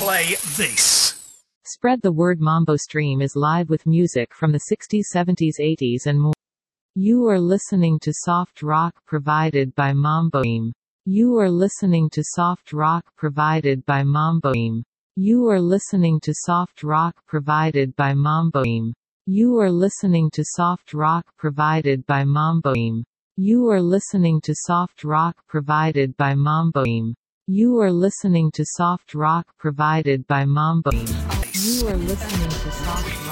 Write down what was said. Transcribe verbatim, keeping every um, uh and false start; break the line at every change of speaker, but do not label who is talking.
play this.
Spread the word. Mambo Stream is live with music from the sixties, seventies, eighties and more. You are listening to soft rock provided by Mambo Stream. You are listening to soft rock provided by Mambo Stream. You are listening to soft rock provided by Mambo Stream. You are listening to soft rock provided by Mambo Stream. You are listening to soft rock provided by Mambo Stream. You are listening to soft rock provided by Mambo Stream. You are listening to soft rock